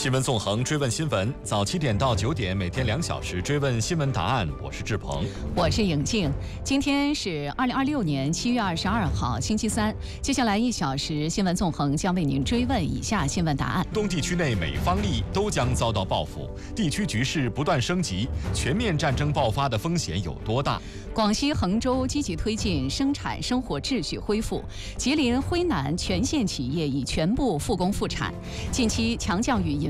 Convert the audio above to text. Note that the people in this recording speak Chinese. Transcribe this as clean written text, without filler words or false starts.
新闻纵横，追问新闻，早7点到9点，每天2小时追问新闻答案。我是志鹏， 我是颖静。今天是2026年7月22号，星期三。接下来1小时，新闻纵横将为您追问以下新闻答案： 东地区内每方利益都将遭到报复，地区局势不断升级，全面战争爆发的风险有多大？ 广西衡州积极推进生产生活秩序恢复，吉林、徽南全县企业已全部复工复产。近期强降雨引